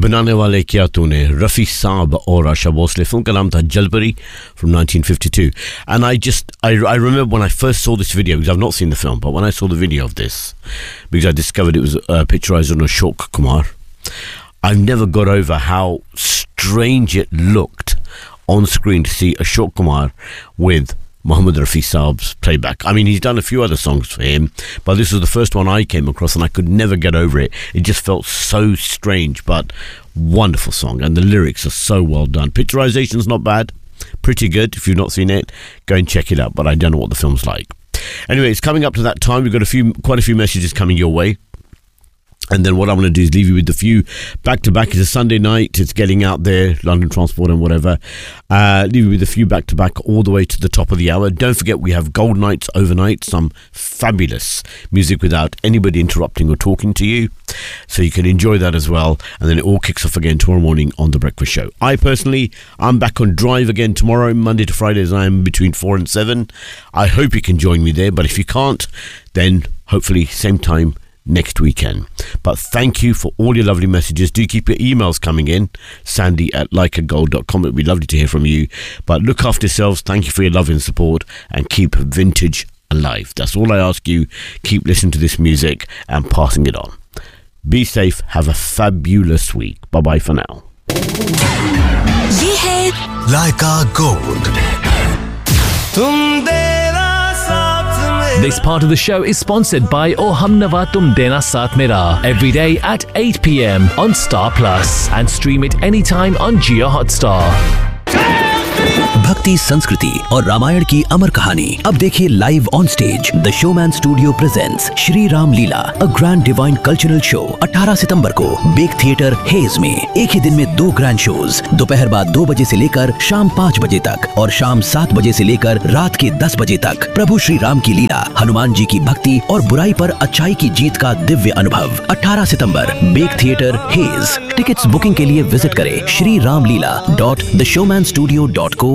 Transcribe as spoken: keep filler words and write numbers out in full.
बनाने वाले क्या तूने, रफ़ी साहब और आशा भोसले. फिल्म का नाम था जलपरी from nineteen fifty-two. And I just, I, I remember when I first saw this video, because I've not seen the film, but when I saw the video of this, because I discovered it was uh, picturized on Ashok Kumar, I've never got over how strange it looked on screen to see Ashok Kumar with Mohammed Rafi Saab's playback. I mean, he's done a few other songs for him, but this was the first one I came across and I could never get over it. It just felt so strange, but wonderful song, and the lyrics are so well done. Picturization's not bad, pretty good. If you've not seen it, go and check it out, but I don't know what the film's like. Anyway, it's coming up to that time. We've got a few, quite a few messages coming your way. And then what I'm going to do is leave you with a few back-to-back. It's a Sunday night. It's getting out there, London Transport and whatever. Uh, leave you with a few back-to-back all the way to the top of the hour. Don't forget we have Gold Nights overnight, some fabulous music without anybody interrupting or talking to you. So you can enjoy that as well. And then it all kicks off again tomorrow morning on The Breakfast Show. I personally, I'm back on Drive again tomorrow, Monday to Fridays. I am between four and seven. I hope you can join me there. But if you can't, then hopefully same time next weekend. But thank you for all your lovely messages. Do keep your emails coming in, sandy at like a gold dot com. It'd be lovely to hear from you. But look after yourselves. Thank you for your love and support, and keep vintage alive. That's all I ask you. Keep listening to this music and passing it on. Be safe. Have a fabulous week. Bye bye for now. ये है Laika Gold. This part of the show is sponsored by Oh Hum Nawa Tum Dena Saath Mera every day at eight p.m. on Star Plus and stream it anytime on Jio Hotstar. भक्ति, संस्कृति और रामायण की अमर कहानी अब देखिए live on stage. The showman studio presents Shri Ram Leela, a grand divine cultural show. अठारह सितंबर को bake theatre hedge में एक ही दिन में दो ग्रैंड शोज, दोपहर बाद दो बजे से लेकर शाम पाँच बजे तक और शाम सात बजे से लेकर रात के दस बजे तक. प्रभु श्री राम की लीला, हनुमान जी की भक्ति और बुराई पर अच्छाई की जीत का दिव्य अनुभव. अठारह सितंबर bake theatre hedge. Tickets booking के लिए विजिट करें श्री राम लीला dot the showman studio dot को